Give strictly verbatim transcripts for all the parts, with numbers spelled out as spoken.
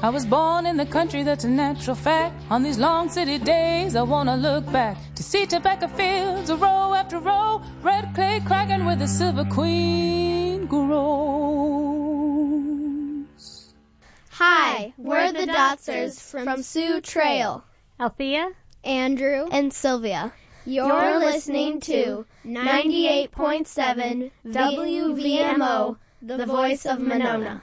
I was born in the country, that's a natural fact. On these long city days, I wanna look back to see tobacco fields, a row after row, red clay cracking where the silver queen grows. Hi, we're the Dotsers from Sioux Trail. Althea, Andrew, and Sylvia. You're listening to ninety-eight point seven W V M O, the voice of Monona.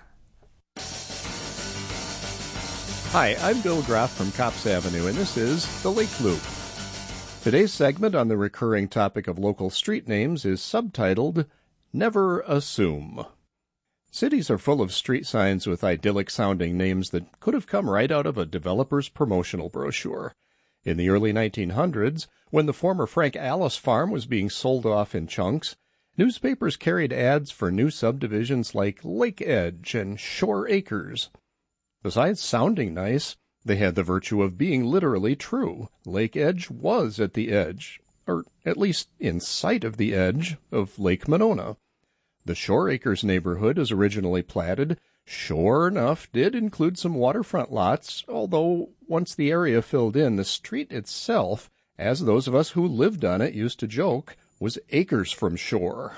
Hi, I'm Bill Groff from Copps Avenue, and this is The Lake Loop. Today's segment on the recurring topic of local street names is subtitled, Never Assume. Cities are full of street signs with idyllic-sounding names that could have come right out of a developer's promotional brochure. In the early nineteen hundreds, when the former Frank Alice farm was being sold off in chunks, newspapers carried ads for new subdivisions like Lake Edge and Shore Acres. Besides sounding nice, they had the virtue of being literally true. Lake Edge was at the edge, or at least in sight of the edge, of Lake Monona. The Shore Acres neighborhood, as originally platted, sure enough did include some waterfront lots, although once the area filled in, the street itself, as those of us who lived on it used to joke, was acres from shore.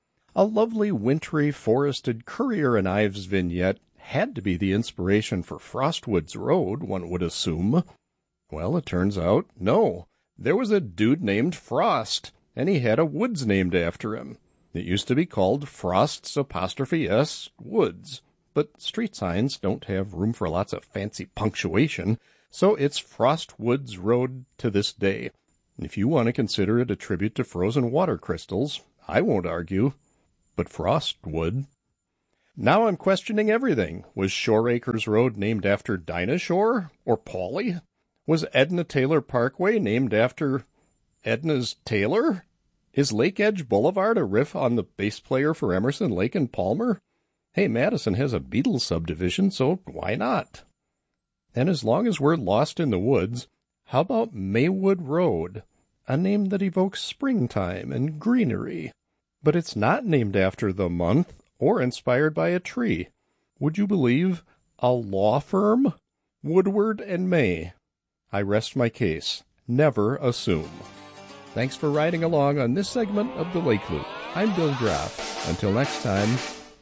A lovely wintry forested Currier and Ives vignette had to be the inspiration for Frostwoods Road, one would assume. Well, it turns out, no. There was a dude named Frost, and he had a woods named after him. It used to be called Frost's apostrophe S Woods, but street signs don't have room for lots of fancy punctuation, so it's Frostwoods Road to this day. If you want to consider it a tribute to frozen water crystals, I won't argue, but Frost would. Now I'm questioning everything. Was Shore Acres Road named after Dinah Shore or Paulie? Was Edna Taylor Parkway named after Edna's Taylor? Is Lake Edge Boulevard a riff on the bass player for Emerson, Lake and Palmer? Hey, Madison has a Beatles subdivision, so why not? And as long as we're lost in the woods, how about Maywood Road, a name that evokes springtime and greenery? But it's not named after the month or inspired by a tree. Would you believe a law firm? Woodward and May. I rest my case. Never assume. Thanks for riding along on this segment of the Lake Loop. I'm Bill Groff. Until next time,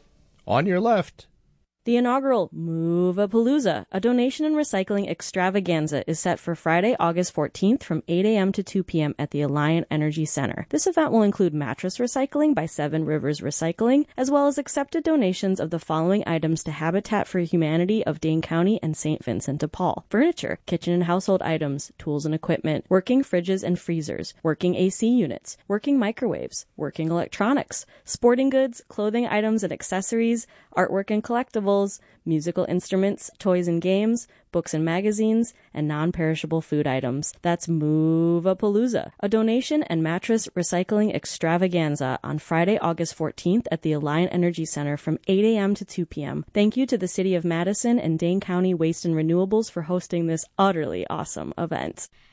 on your left. The inaugural Move-A-Palooza, a donation and recycling extravaganza, is set for Friday, August fourteenth from eight a.m. to two p.m. at the Alliant Energy Center. This event will include mattress recycling by Seven Rivers Recycling, as well as accepted donations of the following items to Habitat for Humanity of Dane County and Saint Vincent de Paul. Furniture, kitchen and household items, tools and equipment, working fridges and freezers, working A C units, working microwaves, working electronics, sporting goods, clothing items and accessories, artwork and collectibles, musical instruments, toys and games, books and magazines, and non-perishable food items. That's Move-A-Palooza, a donation and mattress recycling extravaganza on Friday, August fourteenth at the Alliant Energy Center from eight a.m. to two p.m. Thank you to the City of Madison and Dane County Waste and Renewables for hosting this utterly awesome event.